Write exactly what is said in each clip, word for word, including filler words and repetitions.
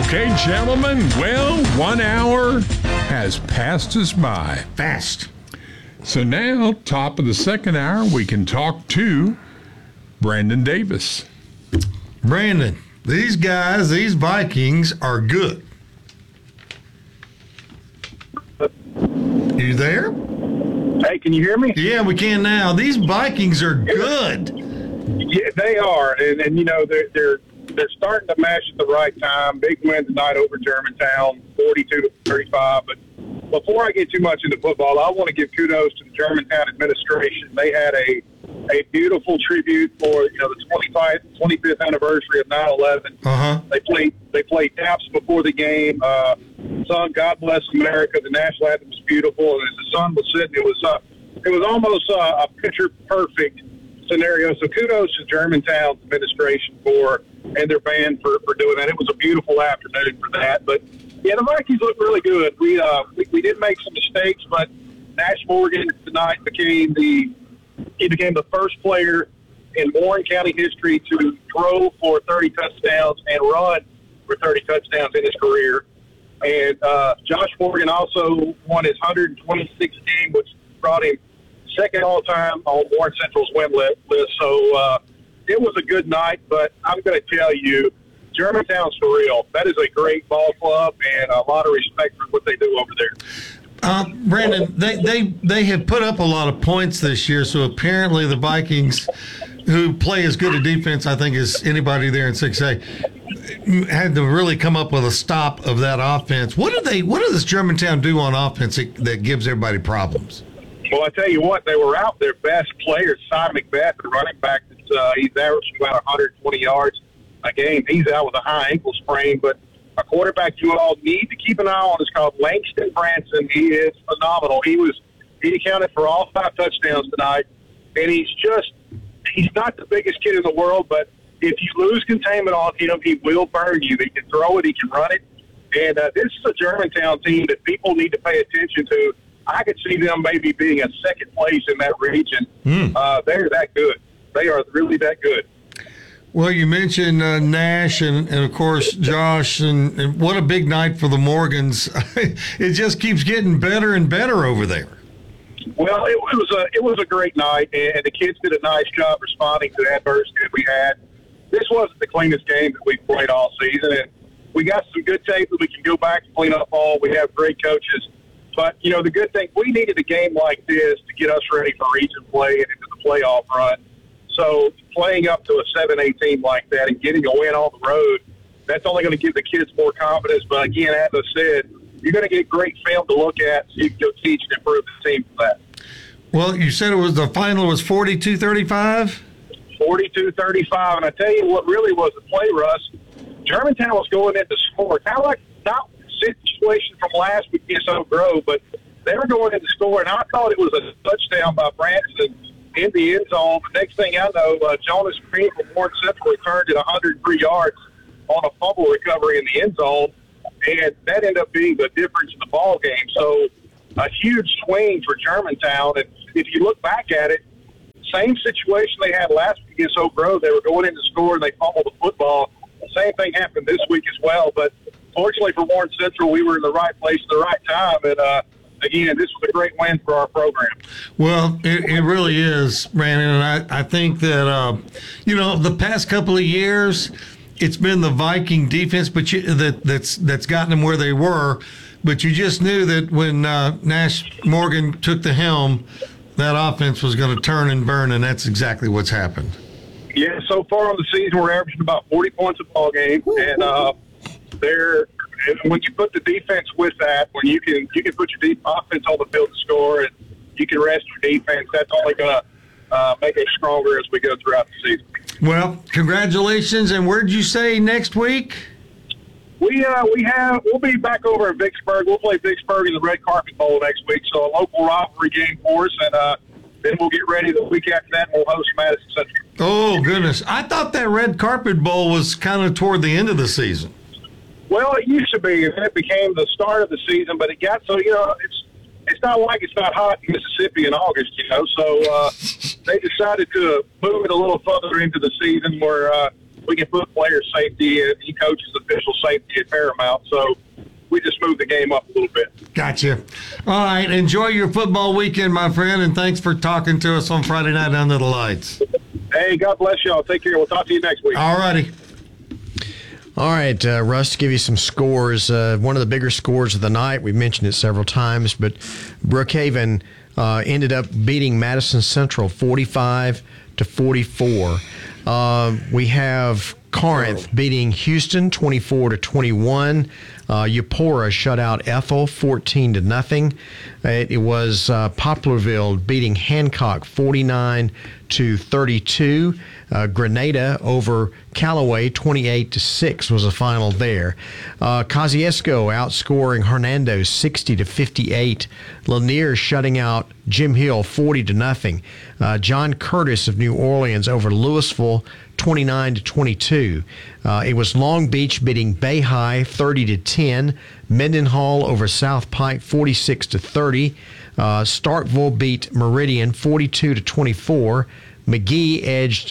Okay, gentlemen, well, one hour has passed us by. Fast. So now, top of the second hour, we can talk to Brandon Davis. Brandon, these guys, these Vikings are good. You there? Hey, can you hear me? Yeah, we can now. These Vikings are good. Yeah, they are, and, and you know they're they're they're starting to mash at the right time. Big win tonight over Germantown, forty-two to thirty-five. But before I get too much into football, I want to give kudos to the Germantown administration. They had a a beautiful tribute for you know the twenty-fifth anniversary of nine eleven. Uh-huh. They played they played taps before the game. Uh, sung "God Bless America." The national anthem was beautiful, and as the sun was setting, it was uh, it was almost uh, a picture perfect scenario. So kudos to Germantown's administration for and their band for, for doing that. It was a beautiful afternoon for that. But yeah, the Vikings look really good. We uh we, we did make some mistakes, but Nash Morgan tonight became the he became the first player in Warren County history to throw for thirty touchdowns and run for thirty touchdowns in his career. And uh, Josh Morgan also won his one hundred twenty-sixth game, which brought him second all-time on Warren Central's win list. So uh, it was a good night, but I'm going to tell you, Germantown's for real. That is a great ball club, and a lot of respect for what they do over there. Uh, Brandon, they, they, they have put up a lot of points this year, so apparently the Vikings, who play as good a defense, I think, as anybody there in six A, had to really come up with a stop of that offense. What do they? What does Germantown do on offense that, that gives everybody problems? Well, I tell you what, they were out their best players, Cy McBeth, the running back. That's, uh, he's averaging about one hundred twenty yards a game. He's out with a high ankle sprain, but a quarterback you all need to keep an eye on is called Langston Branson. He is phenomenal. He was he accounted for all five touchdowns tonight, and he's just he's not the biggest kid in the world, but if you lose containment on him, he will burn you. He can throw it, he can run it, and uh, this is a Germantown team that people need to pay attention to. I could see them maybe being a second place in that region. Mm. Uh, they're that good. They are really that good. Well, you mentioned uh, Nash and, and, of course, Josh, and, and what a big night for the Morgans. It just keeps getting better and better over there. Well, it, it was a it was a great night, and the kids did a nice job responding to the adversity that we had. This wasn't the cleanest game that we played all season, and we got some good tape that we can go back and clean up all. We have great coaches. But, you know, the good thing, we needed a game like this to get us ready for region play and into the playoff run. So playing up to a seven A team like that and getting a win on the road, that's only going to give the kids more confidence. But, again, as I said, you're going to get great film to look at so you can go teach and improve the team for that. Well, you said it was the final was forty-two thirty-five? forty-two thirty-five. And I tell you what really was the play, Russ. Germantown was going in to score. Kind of like not situation from last week against Oak Grove, but they were going in to score, and I thought it was a touchdown by Branson in the end zone. The next thing I know, uh, Jonas Green from Warren Central returned it one hundred three yards on a fumble recovery in the end zone, and that ended up being the difference in the ball game. So a huge swing for Germantown, and if you look back at it, same situation they had last week against Oak Grove. They were going in to score, and they fumbled the football. The same thing happened this week as well, but fortunately for Warren Central, we were in the right place at the right time, and uh, again, this was a great win for our program. Well, it, it really is, Brandon, and I, I think that, uh, you know, the past couple of years, it's been the Viking defense but you, that, that's that's gotten them where they were, but you just knew that when uh, Nash Morgan took the helm, that offense was going to turn and burn, and that's exactly what's happened. Yeah, so far on the season, we're averaging about forty points a ball game, and uh, they're when you put the defense with that, when you can you can put your deep offense on the field to score, and you can rest your defense, that's only going to uh, make us stronger as we go throughout the season. Well, congratulations, and where'd you say next week? We uh we have we'll be back over in Vicksburg. We'll play Vicksburg in the Red Carpet Bowl next week, so a local rivalry game for us, and uh, then we'll get ready the week after that, and we'll host Madison Central. Oh goodness! I thought that Red Carpet Bowl was kind of toward the end of the season. Well, it used to be, and then it became the start of the season. But it got so you know it's it's not like it's not hot in Mississippi in August, you know. So uh, they decided to move it a little further into the season, where uh, we can put player safety and he coaches official safety at paramount. So we just moved the game up a little bit. Gotcha. All right. Enjoy your football weekend, my friend, and thanks for talking to us on Friday Night Under the Lights. Hey, God bless y'all. Take care. We'll talk to you next week. All righty. All right, uh, Russ, to give you some scores, uh, one of the bigger scores of the night, we've mentioned it several times, but Brookhaven uh, ended up beating Madison Central forty-five to forty-four. Uh, we have Corinth beating Houston twenty-four to twenty-one. Uh, Eupora shut out Ethel fourteen to nothing. It, it was uh, Poplarville beating Hancock forty-nine to thirty-two. Uh, Grenada over Callaway twenty-eight to six was the final there. Uh, Kosciuszko outscoring Hernando sixty to fifty-eight. Lanier shutting out Jim Hill forty to nothing. Uh, John Curtis of New Orleans over Louisville twenty-nine to twenty-two. Uh, it was Long Beach beating Bay High thirty to ten. Mendenhall over South Pike forty-six to thirty. Uh, Starkville beat Meridian forty-two to twenty-four. McGee edged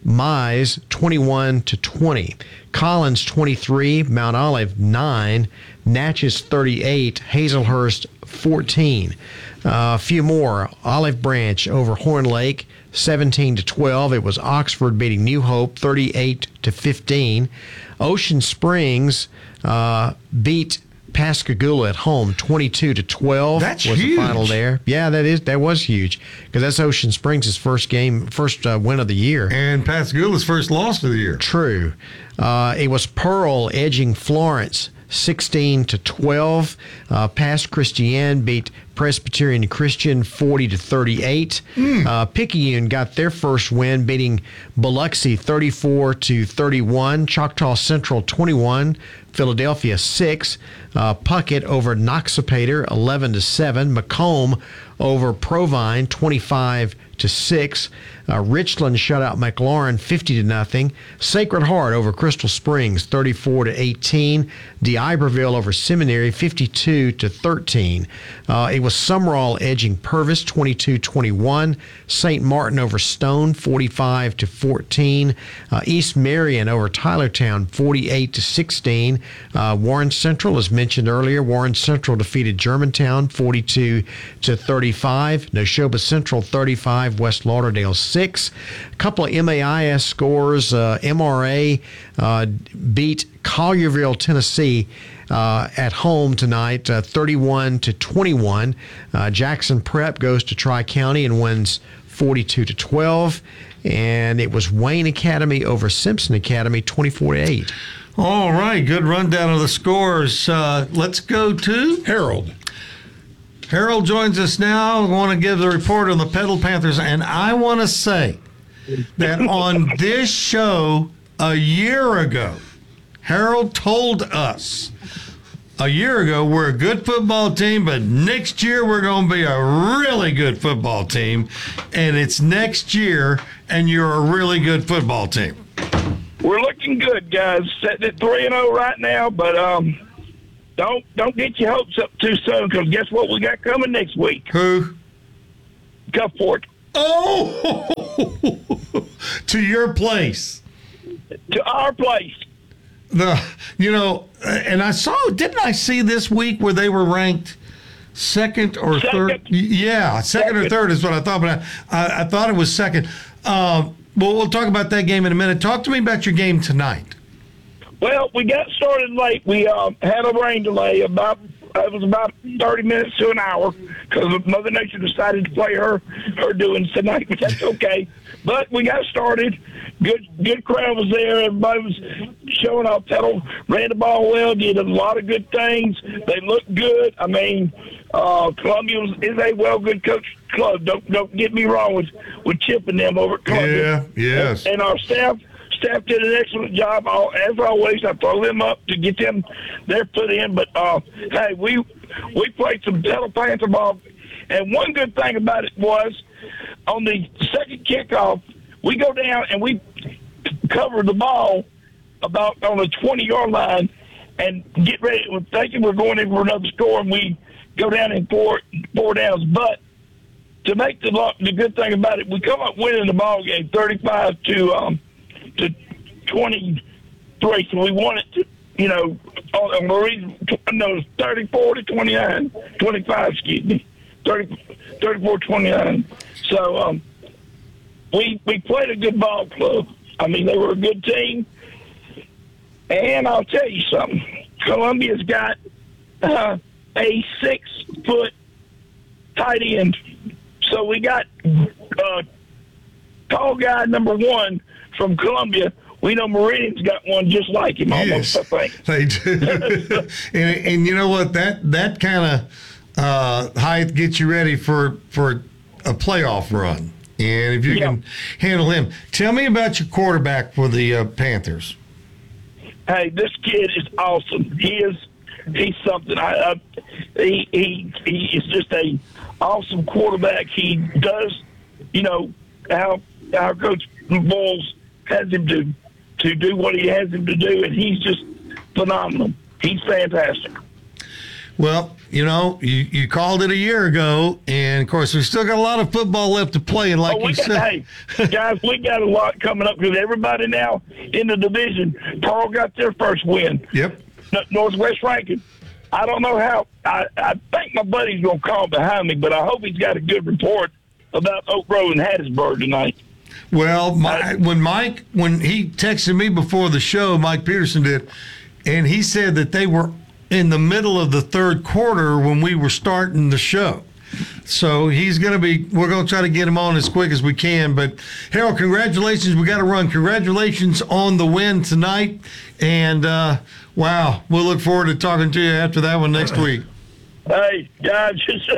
Mize twenty-one to twenty. Collins twenty-three, Mount Olive nine, Natchez thirty-eight, Hazelhurst fourteen. Uh, a few more. Olive Branch over Horn Lake seventeen to twelve. It was Oxford beating New Hope thirty-eight to fifteen. Ocean Springs uh, beat Pascagoula at home twenty-two to twelve. That's was huge. The final there. Yeah, that is that was huge because that's Ocean Springs' first game, first uh, win of the year. And Pascagoula's first loss of the year. True. Uh, it was Pearl edging Florence sixteen to twelve. Uh, Pass Christian beat Presbyterian Christian forty to thirty-eight. Mm. Uh, Picayune got their first win, beating Biloxi thirty-four to thirty-one. Choctaw Central twenty-one. Philadelphia six. Uh, Puckett over Noxapater eleven to seven. Macomb over Provine twenty-five to six. Uh, Richland shut out McLaurin fifty to nothing. Sacred Heart over Crystal Springs thirty-four to eighteen. D'Iberville over Seminary fifty-two to thirteen. Uh, it was Sumrall edging Purvis twenty-two twenty-one. Saint Martin over Stone forty-five to fourteen. Uh, East Marion over Tylertown forty-eight to sixteen. Uh, Warren Central, as mentioned earlier, Warren Central defeated Germantown forty-two to thirty-five. Neshoba Central thirty-five, West Lauderdale six. A couple of M A I S scores. Uh, M R A uh, beat Collierville, Tennessee uh, at home tonight, uh, thirty-one to twenty-one. Uh, Jackson Prep goes to Tri-County and wins forty-two to twelve. And it was Wayne Academy over Simpson Academy twenty-four to eight. All right, good rundown of the scores. Uh, let's go to Harold. Harold joins us now. I want to give the report on the Petal Panthers, and I want to say that on this show a year ago, Harold told us a year ago we're a good football team, but next year we're going to be a really good football team, and it's next year, and you're a really good football team. We're looking good, guys. Sitting at three and zero right now, but um. Don't don't get your hopes up too soon, because guess what we got coming next week? Who? Gulfport. Oh, to your place. To our place. The you know, and I saw. Didn't I see this week where they were ranked second or second. third? Yeah, second, second or third is what I thought, but I I, I thought it was second. Um, well, we'll talk about that game in a minute. Talk to me about your game tonight. Well, we got started late. We uh, had a rain delay. About it was about thirty minutes to an hour because Mother Nature decided to play her her doings tonight, but that's okay. But we got started. Good good crowd was there. Everybody was showing off. Petal ran the ball well, did a lot of good things. They looked good. I mean, uh, Columbia was, is a well good coach club. Don't don't get me wrong with with Chip and them over at Columbia. Yeah. Yes. And, and our staff. Staff did an excellent job. As always, I throw them up to get them their foot in. But, uh, hey, we we played some Petal Panther ball. And one good thing about it was on the second kickoff, we go down and we cover the ball about on the twenty-yard line and get ready. We're thinking we're going in for another score, and we go down in four, four downs. But to make the, the good thing about it, we come up winning the ball game thirty-five to um, – to twenty-three. So we won it, to, you know, on Marine, no, thirty-four to twenty-nine, twenty-five, excuse me, thirty, thirty-four twenty-nine. So um, we we played a good ball club. I mean, they were a good team. And I'll tell you something. Columbia's got uh, a six-foot tight end. So we got uh, tall guy number one from Columbia. We know Meridian's got one just like him, almost, Yes, I think. they do. and, and you know what? That that kind of uh, height gets you ready for, for a playoff run. And if you Yeah. can handle him. Tell me about your quarterback for the uh, Panthers. Hey, this kid is awesome. He is he's something. I, I he he he is just a awesome quarterback. He does, you know, how our coach Boyles has him to to do what he has him to do, and he's just phenomenal. He's fantastic. Well, you know, you, you called it a year ago, and of course, we've still got a lot of football left to play. And like Oh, we you got, said, hey, guys, we got a lot coming up because everybody now in the division, Pearl got their first win. yep. N- Northwest Rankin. I don't know how. I, I think my buddy's going to call behind me, but I hope he's got a good report about Oak Grove and Hattiesburg tonight. Well, my, when Mike, when he texted me before the show, Mike Peterson did, and he said that they were in the middle of the third quarter when we were starting the show. So he's going to be, we're going to try to get him on as quick as we can. But Harold, congratulations. We got to run. Congratulations on the win tonight. And uh, wow, we'll look forward to talking to you after that one next week. Hey, guys,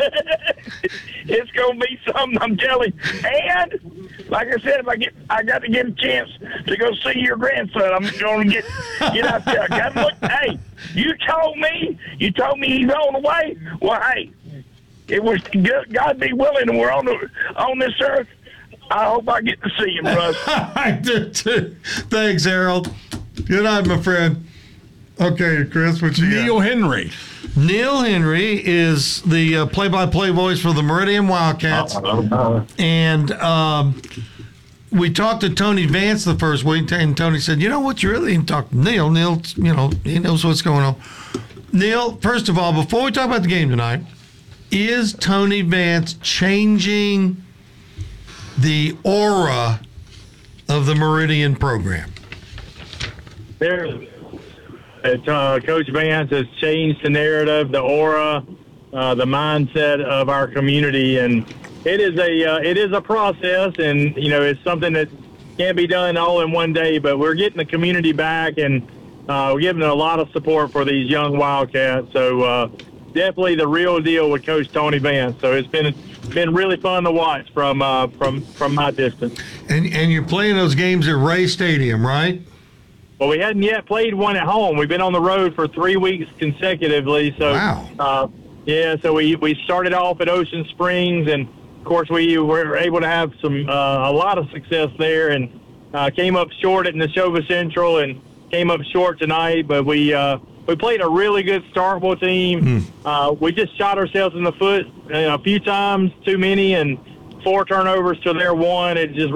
it's going to be something, I'm telling you. And, like I said, if I get, I got to get a chance to go see your grandson. I'm going to get get out there. I got to look. Hey, you told me, you told me he's on the way. Well, hey, it was God be willing, and we're on the on this earth. I hope I get to see him, Russ. I do too. Thanks, Harold. Good night, my friend. Okay, Chris, what you got? Neil Henry. Neil Henry is the uh, play-by-play voice for the Meridian Wildcats. And um, we talked to Tony Vance the first week, and Tony said, you know what, you really didn't talk to Neil. Neil, you know, he knows what's going on. Neil, first of all, before we talk about the game tonight, is Tony Vance changing the aura of the Meridian program? There, uh, Coach Vance has changed the narrative, the aura, uh, the mindset of our community, and it is a uh, it is a process, and you know it's something that can't be done all in one day. But we're getting the community back, and uh, we're giving a lot of support for these young Wildcats. So uh, definitely the real deal with Coach Tony Vance. So it's been been really fun to watch from uh, from from my distance. And and you're playing those games at Ray Stadium, right? Well, we hadn't yet played one at home. We've been on the road for three weeks consecutively. So, Wow. uh, yeah, so we, we started off at Ocean Springs, and, of course, we were able to have some uh, a lot of success there, and uh, came up short at Neshoba Central and came up short tonight. But we uh, we played a really good Starkville team. Mm. Uh, we just shot ourselves in the foot uh, a few times, too many, and four turnovers to their one. It just